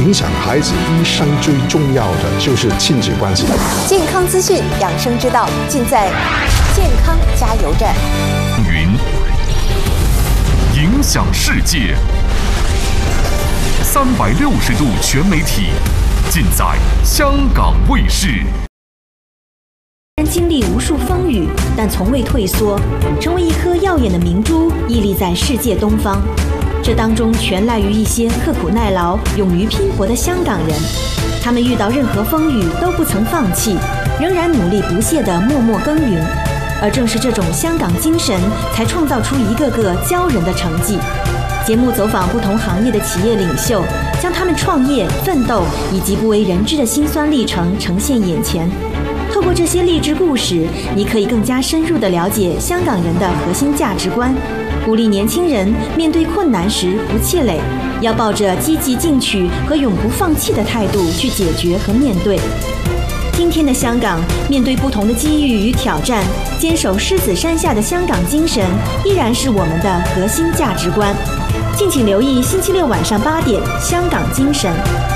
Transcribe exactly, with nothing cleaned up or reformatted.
影响孩子一生最重要的就是亲子关系。 健康资讯、养生之道，尽在健康加油站。 云影响世界，三百六十度全媒体，尽在香港卫视。 经历无数风雨，但从未退缩，成为一颗耀眼的明珠，屹立在世界东方。这当中全赖于一些刻苦耐劳、勇于拼搏的香港人。他们遇到任何风雨都不曾放弃，仍然努力不懈地默默耕耘。而正是这种香港精神，才创造出一个个骄人的成绩。节目走访不同行业的企业领袖，将他们创业、奋斗以及不为人知的辛酸历程呈现眼前。透过这些励志故事，你可以更加深入地了解香港人的核心价值观，鼓励年轻人面对困难时不气馁，要抱着积极进取和永不放弃的态度去解决和面对。今天的香港，面对不同的机遇与挑战，坚守狮子山下的香港精神依然是我们的核心价值观。敬请留意星期六晚上八点《香港精神》。